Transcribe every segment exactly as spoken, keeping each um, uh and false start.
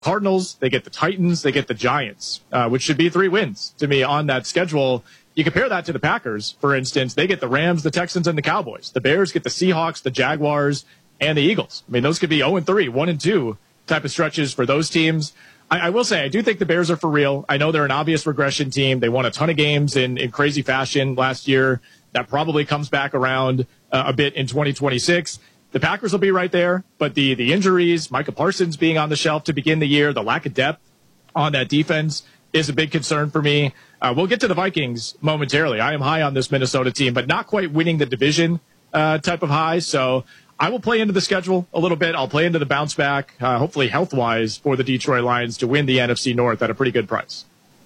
Cardinals, they get the Titans, they get the Giants, uh, which should be three wins to me on that schedule. You compare that to the Packers, for instance. They get the Rams, the Texans, and the Cowboys. The Bears get the Seahawks, the Jaguars, and the Eagles. I mean, those could be oh and three, one and two type of stretches for those teams. I, I will say, I do think the Bears are for real. I know they're an obvious regression team. They won a ton of games in, in crazy fashion last year. That probably comes back around uh, a bit in twenty twenty-six. The Packers will be right there, but the, the injuries, Micah Parsons being on the shelf to begin the year, the lack of depth on that defense is a big concern for me. Uh, we'll get to the Vikings momentarily. I am high on this Minnesota team, but not quite winning the division uh, type of high. So I will play into the schedule a little bit. I'll play into the bounce back, uh, hopefully health-wise, for the Detroit Lions to win the N F C North at a pretty good price.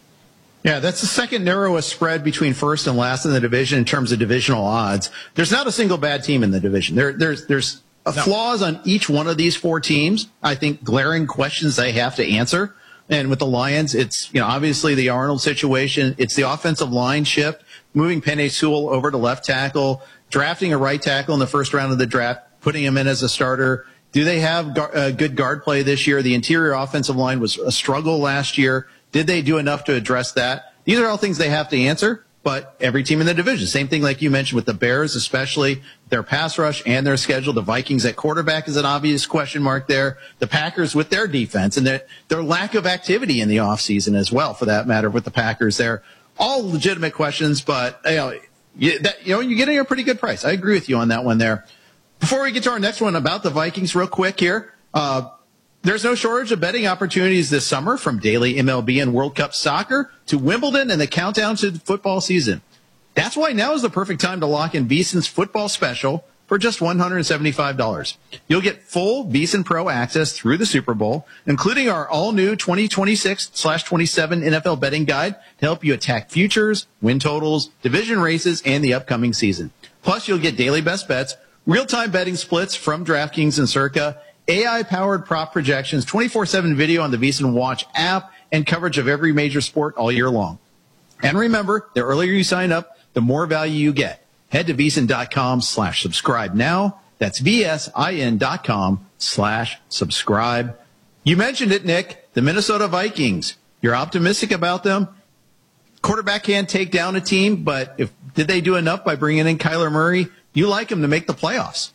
Yeah, that's the second narrowest spread between first and last in the division in terms of divisional odds. There's not a single bad team in the division. There, there's there's no. flaws on each one of these four teams. I think glaring questions they have to answer. And with the Lions, it's, you know, obviously the Arnold situation. It's the offensive line shift, moving Penei Sewell over to left tackle, drafting a right tackle in the first round of the draft, putting him in as a starter. Do they have gar- uh, good guard play this year? The interior offensive line was a struggle last year. Did they do enough to address that? These are all things they have to answer, but every team in the division, same thing like you mentioned with the Bears, especially their pass rush and their schedule. The Vikings at quarterback is an obvious question mark there. The Packers with their defense and their, their lack of activity in the offseason as well, for that matter, with the Packers there. All legitimate questions, but you know, you, that, you know, you're getting a pretty good price. I agree with you on that one there. Before we get to our next one about the Vikings real quick here, uh, there's no shortage of betting opportunities this summer, from daily M L B and World Cup soccer to Wimbledon and the countdown to the football season. That's why now is the perfect time to lock in VSiN's football special for just one hundred seventy-five dollars. You'll get full VSiN Pro access through the Super Bowl, including our all-new twenty twenty-six slash twenty-seven N F L betting guide to help you attack futures, win totals, division races, and the upcoming season. Plus, you'll get daily best bets, real-time betting splits from DraftKings and Circa, A I-powered prop projections, twenty-four seven video on the VSiN Watch app, and coverage of every major sport all year long. And remember, the earlier you sign up, the more value you get. Head to VSiN.com slash subscribe now. That's V-S-I-N dot com slash subscribe. You mentioned it, Nick, the Minnesota Vikings. You're optimistic about them. Quarterback can't take down a team, but if did they do enough by bringing in Kyler Murray? You like him to make the playoffs.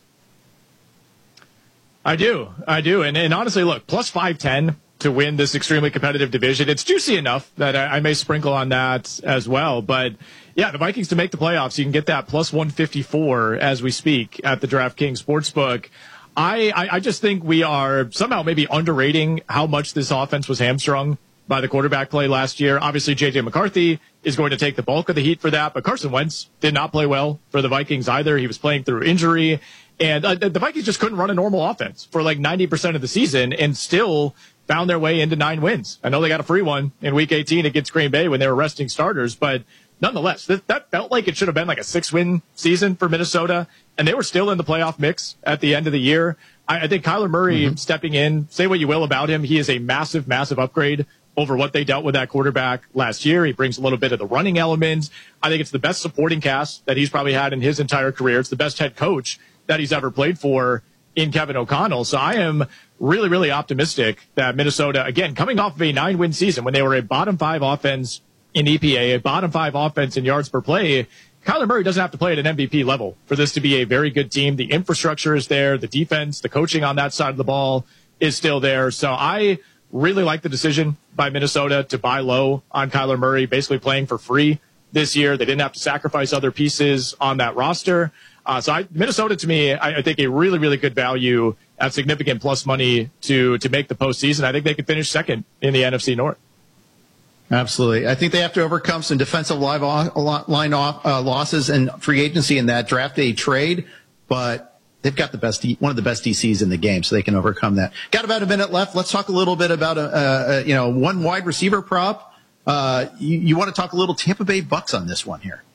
I do. I do. And, and honestly, look, plus five ten to win this extremely competitive division. It's juicy enough that I, I may sprinkle on that as well. But, yeah, the Vikings to make the playoffs, you can get that plus one fifty-four as we speak at the DraftKings Sportsbook. I, I, I just think we are somehow maybe underrating how much this offense was hamstrung by the quarterback play last year. Obviously, J J McCarthy is going to take the bulk of the heat for that. But Carson Wentz did not play well for the Vikings either. He was playing through injury. And uh, the Vikings just couldn't run a normal offense for like ninety percent of the season and still found their way into nine wins. I know they got a free one in week eighteen against Green Bay when they were resting starters, but nonetheless, that, that felt like it should have been like a six-win season for Minnesota, and they were still in the playoff mix at the end of the year. I, I think Kyler Murray mm-hmm. stepping in, say what you will about him, he is a massive, massive upgrade over what they dealt with that quarterback last year. He brings a little bit of the running element. I think it's the best supporting cast that he's probably had in his entire career. It's the best head coach that he's ever played for in Kevin O'Connell. So I am really, really optimistic that Minnesota, again, coming off of a nine-win season when they were a bottom five offense in E P A, a bottom five offense in yards per play, Kyler Murray doesn't have to play at an M V P level for this to be a very good team. The infrastructure is there. The defense, the coaching on that side of the ball is still there. So I really like the decision by Minnesota to buy low on Kyler Murray, basically playing for free this year. They didn't have to sacrifice other pieces on that roster. Uh, so I, Minnesota, to me, I, I think a really, really good value at significant plus money to to make the postseason. I think they could finish second in the N F C North. Absolutely. I think they have to overcome some defensive line off, uh, losses and free agency in that draft day trade, but they've got the best, one of the best D Cs in the game, so they can overcome that. Got about a minute left. Let's talk a little bit about a, a you know one wide receiver prop. Uh, you, you want to talk a little Tampa Bay Bucks on this one here?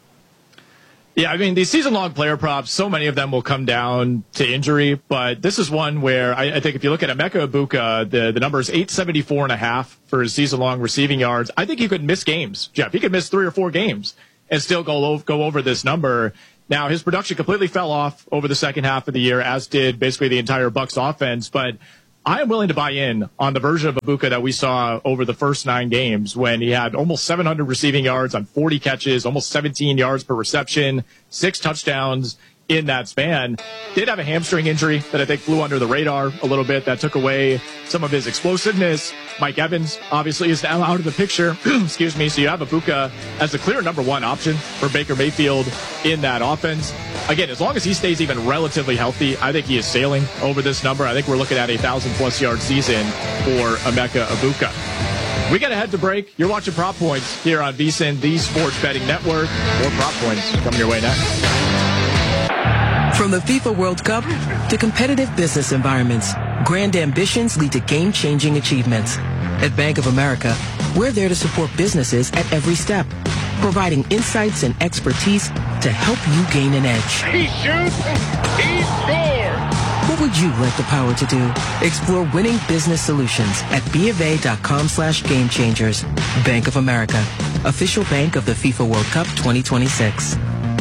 Yeah, I mean, these season-long player props, so many of them will come down to injury, but this is one where I, I think if you look at Emeka Ibuka, the, the number is eight seventy-four and a half for his season-long receiving yards. I think he could miss games, Jeff. He could miss three or four games and still go, go over this number. Now, his production completely fell off over the second half of the year, as did basically the entire Bucs offense, but I am willing to buy in on the version of Ibuka that we saw over the first nine games when he had almost seven hundred receiving yards on forty catches, almost seventeen yards per reception, six touchdowns in that span. Did have a hamstring injury that I think flew under the radar a little bit. That took away some of his explosiveness. Mike Evans obviously is now out of the picture. Excuse me. So you have Ibuka as the clear number one option for Baker Mayfield in that offense. Again, as long as he stays even relatively healthy, I think he is sailing over this number. I think we're looking at a thousand plus yard season for Emeka Ibuka. We got to head to break. You're watching Prop Points here on VSiN, the Sports Betting Network. More Prop Points coming your way next. From the FIFA World Cup to competitive business environments, grand ambitions lead to game-changing achievements. At Bank of America, we're there to support businesses at every step, providing insights and expertise to help you gain an edge. He shoots, he scores! What would you like the power to do? Explore winning business solutions at BofA.com slash game changers. Bank of America, official bank of the FIFA World Cup twenty twenty-six.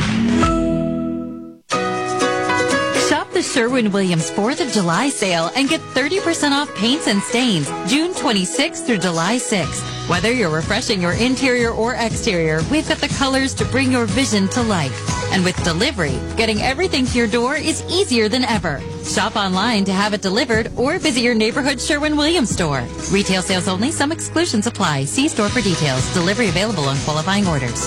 The Sherwin-Williams fourth of July sale and get thirty percent off paints and stains June twenty-sixth through July sixth. Whether you're refreshing your interior or exterior, we've got the colors to bring your vision to life. And with delivery, getting everything to your door is easier than ever. Shop online to have it delivered or visit your neighborhood Sherwin-Williams store. Retail sales only. Some exclusions apply. See store for details. Delivery available on qualifying orders.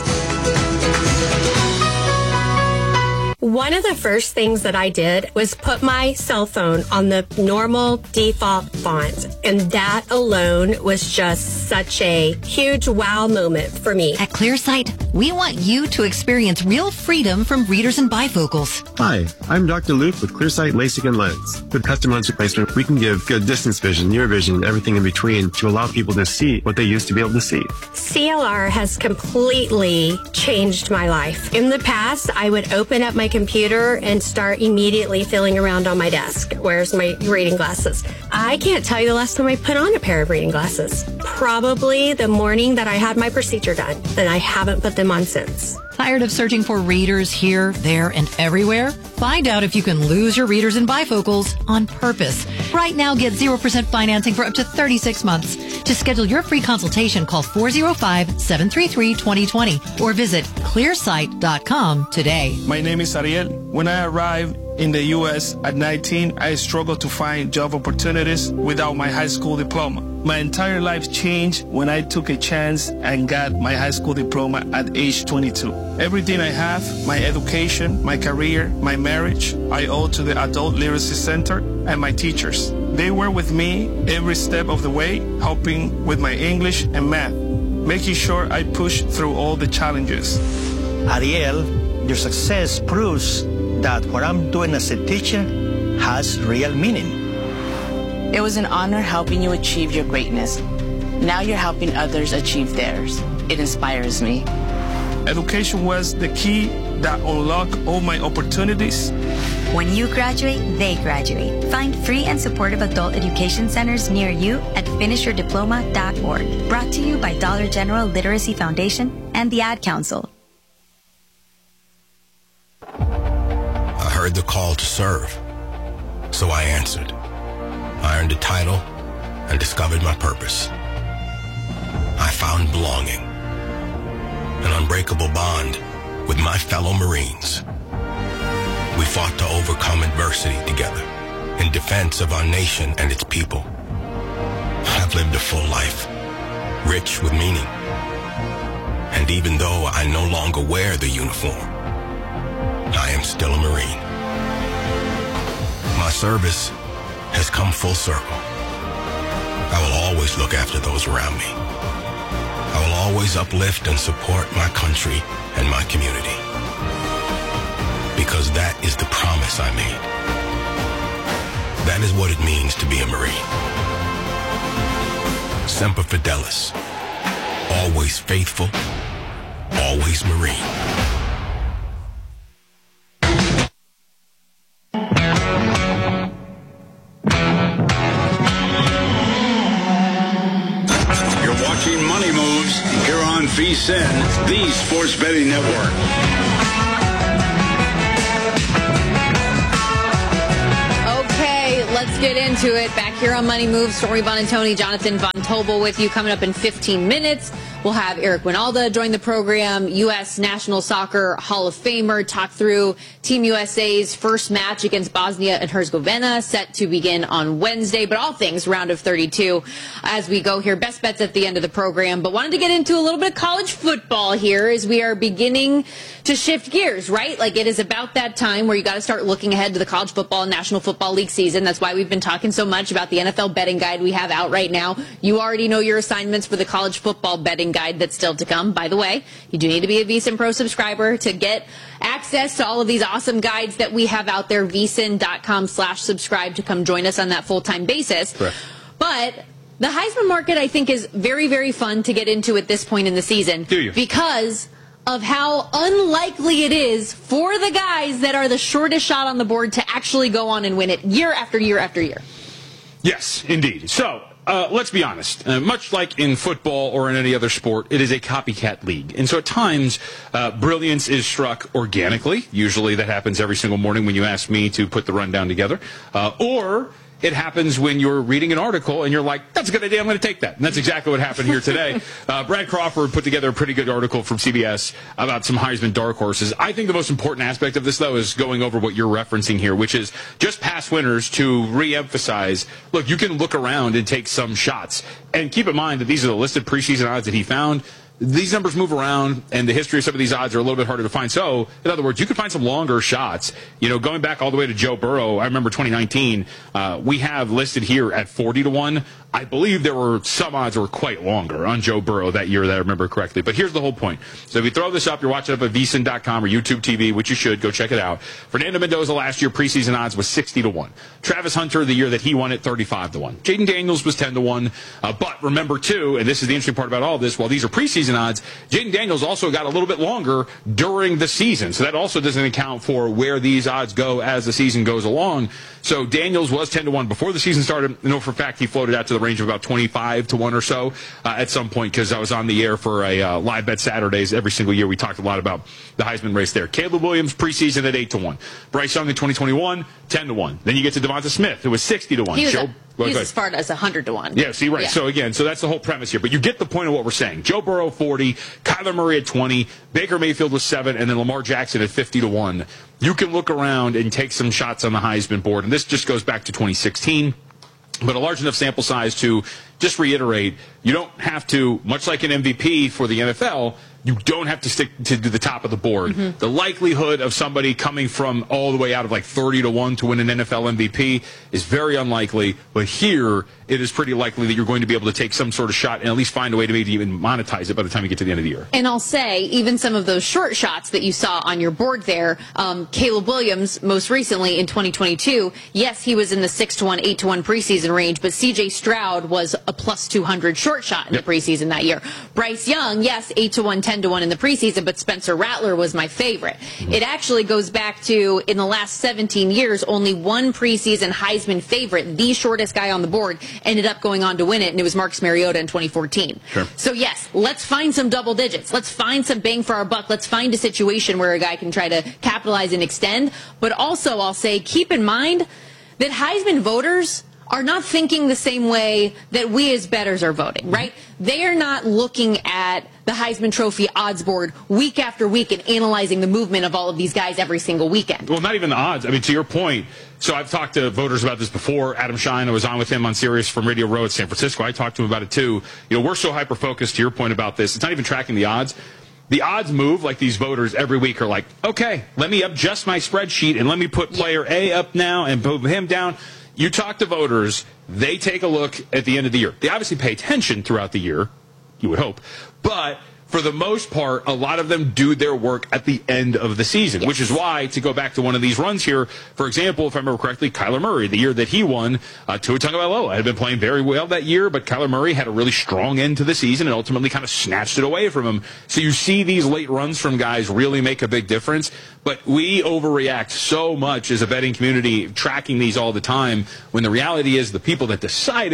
One of the first things that I did was put my cell phone on the normal default font, and that alone was just such a huge wow moment for me. At ClearSight, we want you to experience real freedom from readers and bifocals. Hi, I'm Doctor Luke with ClearSight LASIK and Lens. With custom lens replacement, we can give good distance vision, near vision, and everything in between to allow people to see what they used to be able to see. C L R has completely changed my life. In the past, I would open up my computer and start immediately feeling around on my desk. Where's my reading glasses? I can't tell you the last time I put on a pair of reading glasses. Probably the morning that I had my procedure done, and I haven't put them on since. Tired of searching for readers here, there, and everywhere? Find out if you can lose your readers and bifocals on purpose. Right now, get zero percent financing for up to thirty-six months. To schedule your free consultation, call four oh five, seven three three, two oh two oh or visit clearsight dot com today. My name is Ariel. When I arrived in the U S at nineteen, I struggled to find job opportunities without my high school diploma. My entire life changed when I took a chance and got my high school diploma at age twenty-two. Everything I have, my education, my career, my marriage, I owe to the Adult Literacy Center and my teachers. They were with me every step of the way, helping with my English and math, making sure I pushed through all the challenges. Ariel, your success proves that what I'm doing as a teacher has real meaning. It was an honor helping you achieve your greatness. Now you're helping others achieve theirs. It inspires me. Education was the key that unlocked all my opportunities. When you graduate, they graduate. Find free and supportive adult education centers near you at finish your diploma dot org. Brought to you by Dollar General Literacy Foundation and the Ad Council. I heard the call to serve, so I answered. I earned a title and discovered my purpose. I found belonging, an unbreakable bond with my fellow Marines. We fought to overcome adversity together in defense of our nation and its people. I've lived a full life, rich with meaning. And even though I no longer wear the uniform, I am still a Marine. My service has come full circle. I will always look after those around me. I will always uplift and support my country and my community. Because that is the promise I made. That is what it means to be a Marine. Semper Fidelis. Always faithful. Always Marine. VSiN, the Sports Betting Network. Okay, let's Let's get into it. Back here on Money Moves, Story Von and Tony, Jonathan Von Tobel with you. Coming up in fifteen minutes, we'll have Eric Winalda join the program, U S National Soccer Hall of Famer, talk through Team U S A's first match against Bosnia and Herzegovina, set to begin on Wednesday, but all things round of thirty-two as we go here. Best bets at the end of the program, but wanted to get into a little bit of college football here as we are beginning to shift gears, right? Like it is about that time where you got to start looking ahead to the college football and National Football League season. That's why we've been talking so much about the N F L betting guide we have out right now. You already know your assignments for the college football betting guide that's still to come. By the way, you do need to be a VSiN Pro subscriber to get access to all of these awesome guides that we have out there. VSiN.com slash subscribe to come join us on that full-time basis. Correct. But the Heisman market, I think, is very, very fun to get into at this point in the season. Do you? Because of how unlikely it is for the guys that are the shortest shot on the board to actually go on and win it year after year after year. Yes, indeed. So, uh, let's be honest. Uh, much like in football or in any other sport, it is a copycat league. And so at times, uh, brilliance is struck organically. Usually that happens every single morning when you ask me to put the rundown together. Uh, or it happens when you're reading an article and you're like, that's a good idea, I'm going to take that. And that's exactly what happened here today. uh, Brad Crawford put together a pretty good article from C B S about some Heisman dark horses. I think the most important aspect of this, though, is going over what you're referencing here, which is just past winners to re-emphasize, look, you can look around and take some shots. And keep in mind that these are the listed preseason odds that he found. These numbers move around, and the history of some of these odds are a little bit harder to find. So, in other words, you can find some longer shots. You know, going back all the way to Joe Burrow, I remember twenty nineteen, uh, we have listed here at forty to one. I believe there were some odds that were quite longer on Joe Burrow that year that I remember correctly. But here's the whole point. So if you throw this up, you're watching it up at V S I N dot com or YouTube T V, which you should. Go check it out. Fernando Mendoza last year, preseason odds was sixty to one. Travis Hunter, the year that he won it, thirty-five to one. Jaden Daniels was ten to one. Uh, but remember, too, and this is the interesting part about all this, while these are preseason odds, Jaden Daniels also got a little bit longer during the season. So that also doesn't account for where these odds go as the season goes along. So Daniels was ten to one before the season started. I know for a fact he floated out to the range of about twenty-five to one or so uh, at some point, because I was on the air for a uh, live bet Saturdays every single year. We talked a lot about the Heisman race there. Caleb Williams preseason at eight to one. Bryce Young in twenty twenty-one, ten to one. Then you get to Devonta Smith, who was sixty to one. He was, Joe, a, well, he was as far as one hundred to one. Yeah, see, right. Yeah. So, again, so that's the whole premise here. But you get the point of what we're saying. Joe Burrow, forty. Kyler Murray at twenty. Baker Mayfield was seven. And then Lamar Jackson at fifty to one. You can look around and take some shots on the Heisman board. And this just goes back to twenty sixteen. But a large enough sample size to just reiterate, you don't have to, much like an M V P for the N F L, you don't have to stick to the top of the board. Mm-hmm. The likelihood of somebody coming from all the way out of like thirty to one to win an N F L M V P is very unlikely. But here, it is pretty likely that you're going to be able to take some sort of shot and at least find a way to maybe even monetize it by the time you get to the end of the year. And I'll say, even some of those short shots that you saw on your board there, um, Caleb Williams, most recently in twenty twenty-two, yes, he was in the six to one, eight to one preseason range, but C J Stroud was a plus two hundred short shot in yep. the preseason that year. Bryce Young, yes, eight to one, ten to one in the preseason, but Spencer Rattler was my favorite. Mm-hmm. It actually goes back to, in the last seventeen years, only one preseason Heisman favorite, the shortest guy on the board, ended up going on to win it, and it was Marcus Mariota in twenty fourteen. Sure. So, yes, let's find some double digits. Let's find some bang for our buck. Let's find a situation where a guy can try to capitalize and extend. But also, I'll say, keep in mind that Heisman voters are not thinking the same way that we as bettors are voting, right? They are not looking at the Heisman Trophy odds board week after week and analyzing the movement of all of these guys every single weekend. Well, not even the odds. I mean, to your point, so I've talked to voters about this before. Adam Shine, I was on with him on Sirius from Radio Row at San Francisco. I talked to him about it too. You know, we're so hyper-focused, to your point about this, it's not even tracking the odds. The odds move like these voters every week are like, okay, let me adjust my spreadsheet and let me put player A up now and move him down. You talk to voters, they take a look at the end of the year. They obviously pay attention throughout the year, you would hope, but for the most part, a lot of them do their work at the end of the season, yes. which is why, to go back to one of these runs here, for example, if I remember correctly, Kyler Murray, the year that he won, uh, Tua Tagovailoa had been playing very well that year, but Kyler Murray had a really strong end to the season and ultimately kind of snatched it away from him. So you see these late runs from guys really make a big difference, but we overreact so much as a betting community, tracking these all the time, when the reality is the people that decide it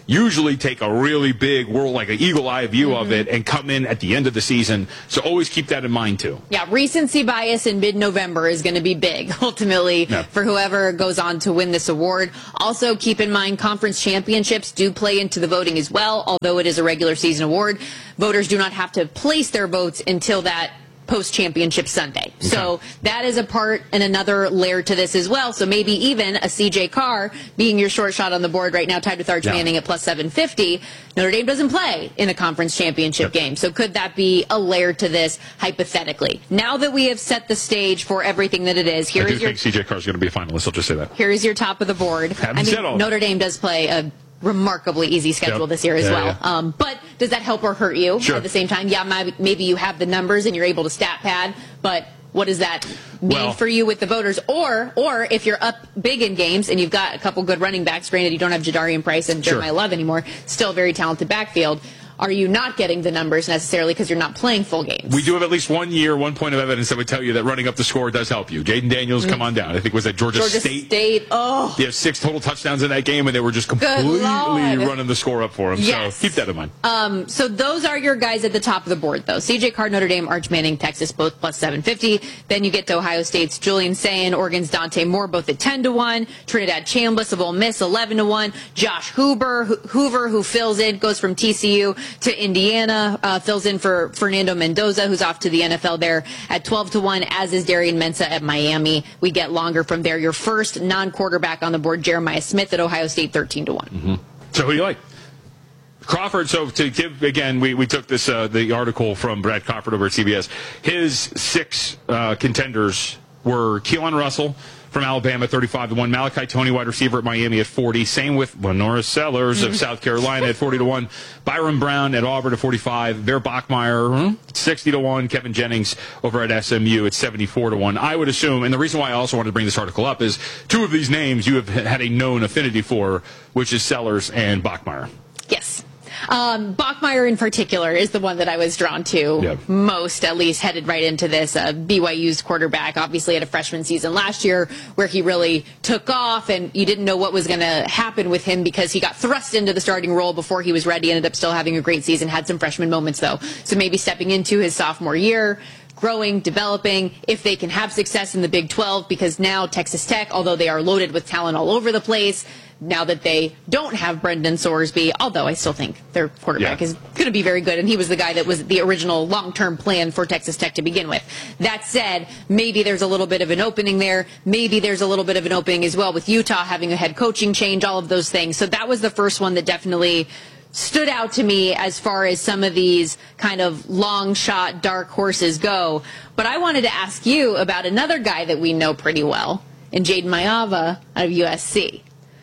usually take a really big world, like an eagle eye view mm-hmm. of it, and come in at the end of the season. So always keep that in mind too. Yeah, recency bias in mid-November is going to be big, ultimately, yeah. for whoever goes on to win this award. Also, keep in mind, conference championships do play into the voting as well, although it is a regular season award. Voters do not have to place their votes until that post-championship Sunday. Okay. So that is a part and another layer to this as well. So maybe even a C J Carr being your short shot on the board right now, tied with Arch yeah. Manning at plus seven fifty. Notre Dame doesn't play in a conference championship yep. game. So could that be a layer to this hypothetically? Now that we have set the stage for everything that it is, here I do is your think C J Carr is going to be a finalist. I'll just say that. Here is your top of the board. Haven't I said mean, all Notre Dame does play a remarkably easy schedule yep. this year as yeah, well. Yeah. Um, but does that help or hurt you sure. at the same time? Yeah, maybe you have the numbers and you're able to stat pad, but what does that mean well, for you with the voters? Or or if you're up big in games and you've got a couple good running backs, granted you don't have Jadarian Price and Jeremiah sure. Love anymore, still a very talented backfield. Are you not getting the numbers necessarily because you're not playing full games? We do have at least one year, one point of evidence that would tell you that running up the score does help you. Jaden Daniels, mm-hmm. come on down. I think it was at Georgia, Georgia State. State. Oh. He had six total touchdowns in that game, and they were just completely running the score up for him. Yes. So keep that in mind. Um, so those are your guys at the top of the board, though. C J Carr, Notre Dame, Arch Manning, Texas, both plus seven fifty. Then you get to Ohio State's Julian Sayin, Oregon's Dante Moore, both at ten to one. Trinidad Chambliss of Ole Miss, eleven to one. Josh Hoover, Hoover, who fills in, goes from T C U to Indiana. Uh, fills in for Fernando Mendoza, who's off to the N F L there at twelve to one, as is Darian Mensah at Miami. We get longer from there. Your first non-quarterback on the board, Jeremiah Smith at Ohio State, thirteen to one. Mm-hmm. So who do you like? Crawford, so to give, again, we, we took this, uh, the article from Brad Crawford over at C B S. His six uh, contenders were Keelan Russell from Alabama, thirty-five to one. Malachi Toney, wide receiver at Miami, at forty. Same with Lenora Sellers of South Carolina at forty to one. Byron Brown at Auburn at forty-five. Bear Bachmeyer, sixty to one. Kevin Jennings over at S M U at seventy-four to one. I would assume, and the reason why I also wanted to bring this article up is two of these names you have had a known affinity for, which is Sellers and Bachmeyer. Yes. Um, Bachmeyer in particular is the one that I was drawn to yep. most, at least headed right into this. Uh, B Y U's quarterback obviously had a freshman season last year where he really took off, and you didn't know what was going to happen with him because he got thrust into the starting role before he was ready. Ended up still having a great season, had some freshman moments though. So maybe stepping into his sophomore year, growing, developing, if they can have success in the Big twelve, because now Texas Tech, although they are loaded with talent all over the place, now that they don't have Brendan Sorsby, although I still think their quarterback yeah. is going to be very good, and he was the guy that was the original long-term plan for Texas Tech to begin with. That said, maybe there's a little bit of an opening there. Maybe there's a little bit of an opening as well with Utah having a head coaching change, all of those things. So that was the first one that definitely stood out to me as far as some of these kind of long shot dark horses go. But I wanted to ask you about another guy that we know pretty well, and Jaden Mayava out of U S C.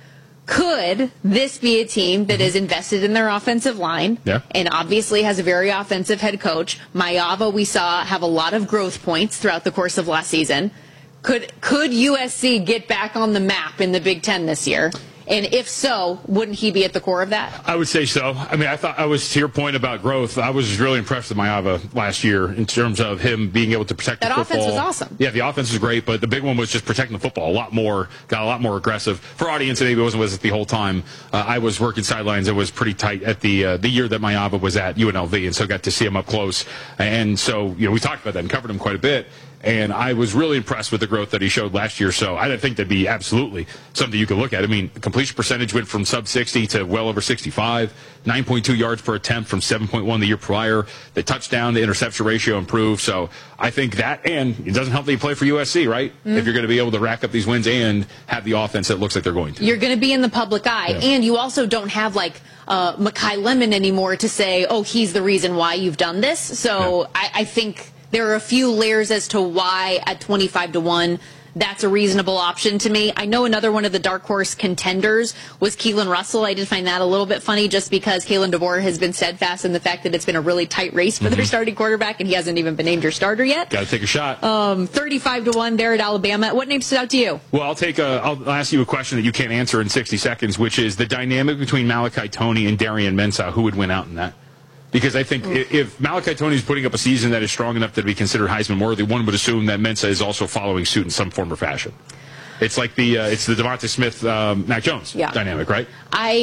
Could this be a team that is invested in their offensive line yeah. and obviously has a very offensive head coach? Mayava, we saw, have a lot of growth points throughout the course of last season. Could could U S C get back on the map in the Big Ten this year? And if so, wouldn't he be at the core of that? I would say so. I mean, I thought I was, to your point about growth, I was really impressed with Mayava last year in terms of him being able to protect that the football. That offense was awesome. Yeah, the offense was great, but the big one was just protecting the football a lot more, got a lot more aggressive. For audience that maybe wasn't with us the whole time, uh, I was working sidelines. It was pretty tight at the uh, the year that Mayava was at U N L V, and so got to see him up close. And so, you know, we talked about that and covered him quite a bit. And I was really impressed with the growth that he showed last year. So I think that'd be absolutely something you could look at. I mean, the completion percentage went from sub sixty to well over sixty-five, nine point two yards per attempt from seven point one the year prior. The touchdown to interception ratio improved. So I think that, and it doesn't help that you play for U S C, right? Mm-hmm. If you're going to be able to rack up these wins and have the offense that looks like they're going to. You're going to be in the public eye. Yeah. And you also don't have, like, uh, Mekhi Lemon anymore to say, oh, he's the reason why you've done this. So yeah. I, I think there are a few layers as to why at twenty-five to one that's a reasonable option to me. I know another one of the dark horse contenders was Keelan Russell. I did find that a little bit funny just because Kalen DeBoer has been steadfast in the fact that it's been a really tight race for mm-hmm. their starting quarterback, and he hasn't even been named your starter yet. Got to take a shot. Um, thirty-five to one there at Alabama. What name stood out to you? Well, I'll take a, I'll ask you a question that you can't answer in sixty seconds, which is the dynamic between Malachi Toney and Darian Mensah. Who would win out in that? Because I think mm. if Malachi Toney is putting up a season that is strong enough to be considered Heisman worthy, one would assume that Mensah is also following suit in some form or fashion. It's like the uh, it's the Devontae Smith, um, Mac Jones yeah. dynamic, right? I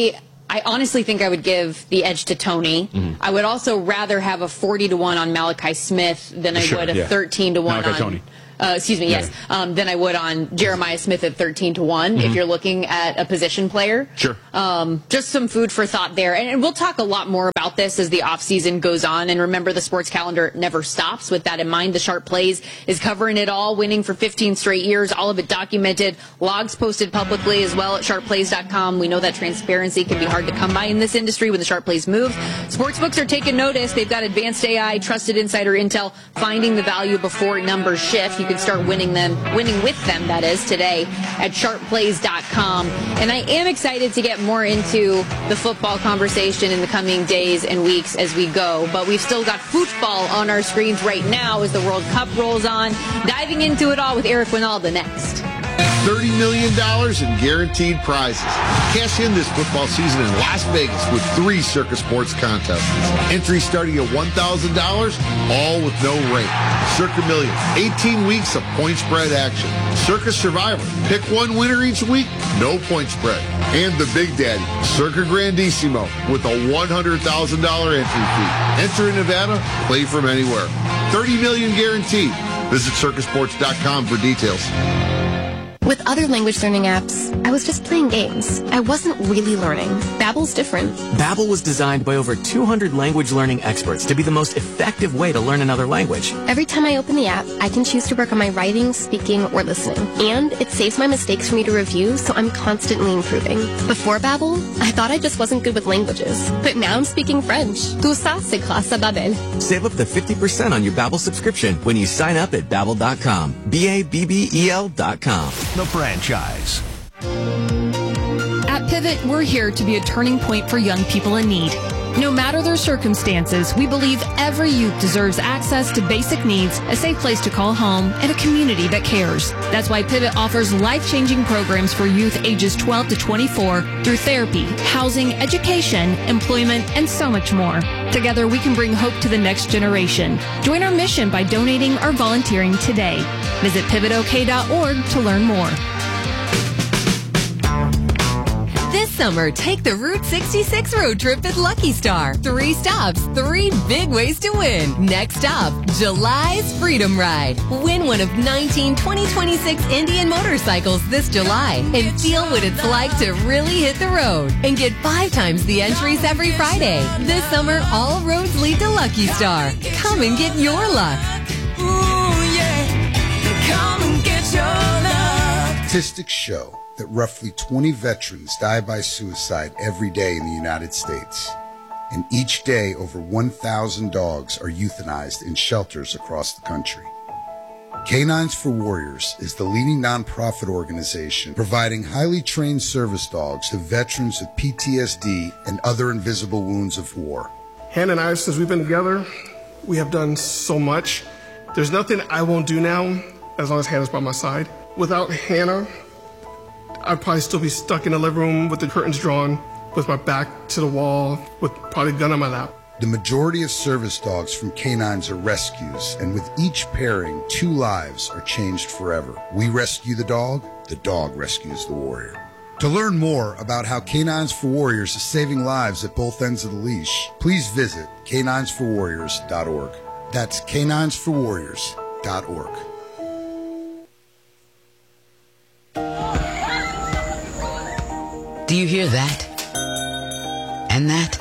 I honestly think I would give the edge to Tony. Mm-hmm. I would also rather have a forty to one on Malachi Smith than I sure, would a yeah. thirteen to one Malachi on Tony. Uh, excuse me, yes, yeah. um, than I would on Jeremiah Smith at thirteen to one, mm-hmm. if you're looking at a position player. Sure. Um, just some food for thought there. And, and we'll talk a lot more about this as the offseason goes on. And remember, the sports calendar never stops. With that in mind, the Sharp Plays is covering it all, winning for fifteen straight years, all of it documented, logs posted publicly as well at sharp plays dot com. We know that transparency can be hard to come by in this industry when the Sharp Plays move. Sportsbooks are taking notice. They've got advanced A I, trusted insider intel, finding the value before numbers shift. You can start winning them. winning with them, that is, today at sharp plays dot com. And I am excited to get more into the football conversation in the coming days and weeks as we go. But we've still got football on our screens right now as the World Cup rolls on. Diving into it all with Eric Winalda next. thirty million dollars in guaranteed prizes. Cash in this football season in Las Vegas with three Circus Sports contests. Entry starting at one thousand dollars, all with no rate. Circa Millions, eighteen weeks of point spread action. Circus Survivor, pick one winner each week, no point spread. And the Big Daddy, Circa Grandissimo, with a one hundred thousand dollars entry fee. Enter in Nevada, play from anywhere. thirty million dollars guaranteed. Visit circus sports dot com for details. With other language learning apps, I was just playing games. I wasn't really learning. Babbel's different. Babbel was designed by over two hundred language learning experts to be the most effective way to learn another language. Every time I open the app, I can choose to work on my writing, speaking, or listening. And it saves my mistakes for me to review, so I'm constantly improving. Before Babbel, I thought I just wasn't good with languages. But now I'm speaking French. Tout ça, c'est grâce à Babbel. Save up to fifty percent on your Babbel subscription when you sign up at babbel dot com. B A B B E L dot com. The franchise. At Pivot, we're here to be a turning point for young people in need. No matter their circumstances, we believe every youth deserves access to basic needs, a safe place to call home, and a community that cares. That's why Pivot offers life-changing programs for youth ages twelve to twenty-four through therapy, housing, education, employment, and so much more. Together, we can bring hope to the next generation. Join our mission by donating or volunteering today. Visit pivot o k dot org to learn more. This summer, take the Route sixty-six road trip at Lucky Star. Three stops, three big ways to win. Next stop, July's Freedom Ride. Win one of nineteen twenty twenty-six Indian motorcycles this July and feel what it's like to really hit the road. And get five times the entries every Friday. This summer, all roads lead to Lucky Star. Come and get your luck. Ooh, yeah. Come and get your luck. Statistics show that roughly twenty veterans die by suicide every day in the United States. And each day, over one thousand dogs are euthanized in shelters across the country. Canines for Warriors is the leading nonprofit organization providing highly trained service dogs to veterans with P T S D and other invisible wounds of war. Hannah and I, since we've been together, we have done so much. There's nothing I won't do now as long as Hannah's by my side. Without Hannah, I'd probably still be stuck in the living room with the curtains drawn, with my back to the wall, with probably a gun on my lap. The majority of service dogs from Canines are rescues, and with each pairing, two lives are changed forever. We rescue the dog, the dog rescues the warrior. To learn more about how Canines for Warriors is saving lives at both ends of the leash, please visit canines for warriors dot org. That's canines for warriors dot org. Do you hear that? And that?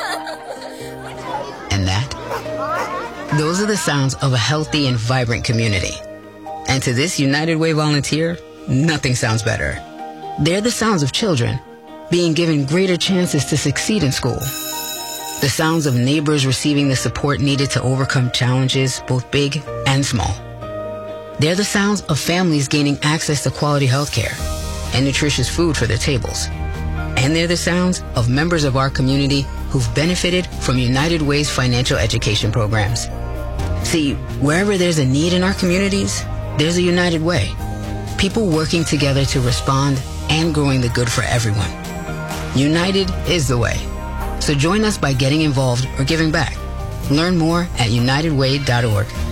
And that? Those are the sounds of a healthy and vibrant community. And to this United Way volunteer, nothing sounds better. They're the sounds of children being given greater chances to succeed in school. The sounds of neighbors receiving the support needed to overcome challenges, both big and small. They're the sounds of families gaining access to quality health care and nutritious food for their tables. And they're the sounds of members of our community who've benefited from United Way's financial education programs. See, wherever there's a need in our communities, there's a United Way. People working together to respond and growing the good for everyone. United is the way. So join us by getting involved or giving back. Learn more at united way dot org.